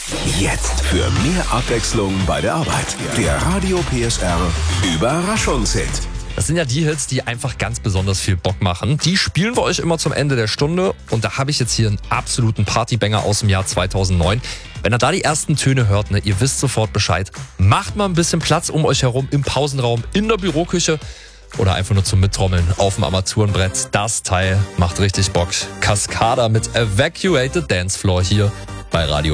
Jetzt für mehr Abwechslung bei der Arbeit. Der Radio PSR Überraschungshit. Das sind ja die Hits, die einfach ganz besonders viel Bock machen. Die spielen wir euch immer zum Ende der Stunde. Und da habe ich jetzt hier einen absoluten Partybanger aus dem Jahr 2009. Wenn ihr da die ersten Töne hört, ne, ihr wisst sofort Bescheid. Macht mal ein bisschen Platz um euch herum im Pausenraum, in der Büroküche oder einfach nur zum Mittrommeln auf dem Armaturenbrett. Das Teil macht richtig Bock. Cascada mit Evacuated Dance Floor hier bei Radio